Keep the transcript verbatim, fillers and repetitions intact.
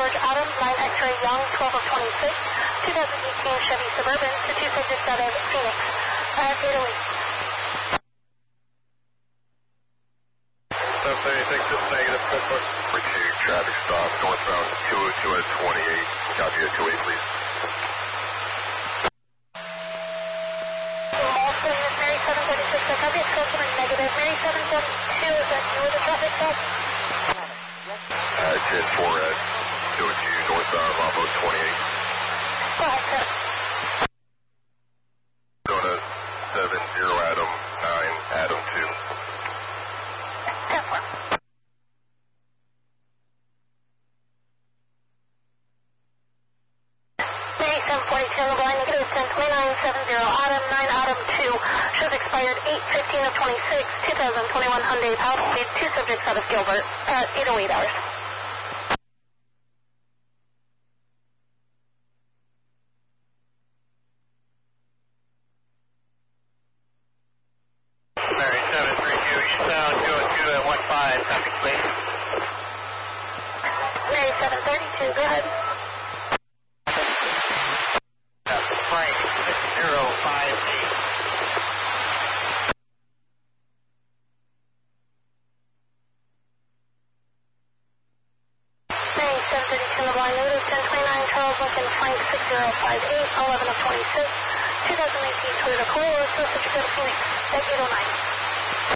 George Adam, nine X-ray Young, twelve of twenty-six, two thousand eighteen Chevy Suburban to two subjects out of Phoenix, uh, eight oh eight. seven thirty-six, just negative, four two, traffic stop, northbound two oh two at twenty-eight, copy at two eight, please. Multiple units, Mary seven thirty-six, I copy it's customer negative, Mary seven forty-two, is that you with the traffic stop? Uh, ten four at two oh two, northbound Mambo twenty-eight. Go ahead, sir. Donut seven zero Adam nine Adam two. ten four. Mary seven forty-two on the blind, negative ten twenty-nine seven zero Adam nine Adam two. Shows expired eight fifteen of twenty-six, two thousand twenty-one Hyundai Power Speed, two subjects out of Gilbert, at eight oh eight hours. Mary seven three two, eastbound two oh two at one five, copy please. Mary seven thirty-two, go ahead. Frank six zero five eight. Mary seven thirty-two on the blind, negative ten twenty-nine Charles Lincoln Frank six zero five eight, eleven of twenty-six, two thousand eighteen Toyota Corolla, still subject to Phoenix, at eight oh nine.